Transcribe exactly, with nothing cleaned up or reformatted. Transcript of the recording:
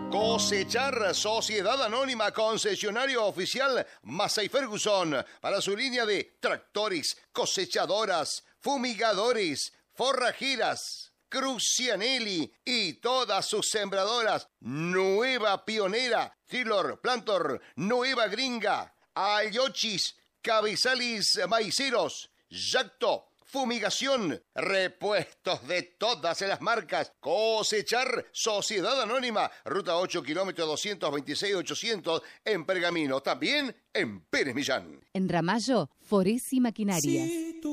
Cosechar, Sociedad Anónima, concesionario oficial Massey Ferguson para su línea de tractores, cosechadoras, fumigadores, forrajeras, Crucianelli y todas sus sembradoras. Nueva Pionera, Trilor, Plantor, Nueva Gringa, Ayochis, Cabezalis Maiceros, Yacto, fumigación, repuestos de todas las marcas. Cosechar, Sociedad Anónima, ruta ocho, kilómetro doscientos veintiséis ochocientos en Pergamino, también en Pérez Millán. En Ramallo, Foresi Maquinarias. Si tú